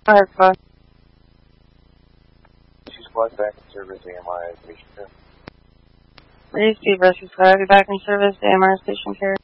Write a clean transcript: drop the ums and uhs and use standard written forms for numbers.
Alright, fine. Rescue Squad back in service, AMI Station Care. Receive Rescue Squad. I'll be back in service, AMR Station Care.